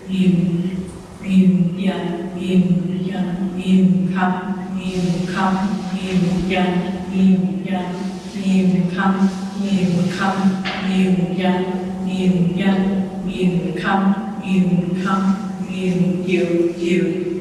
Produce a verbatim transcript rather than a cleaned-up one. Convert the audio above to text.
im im yang im yang im kham im kham im yang im yang im kham im kham im yang im yang im kham im kham im chiều chiều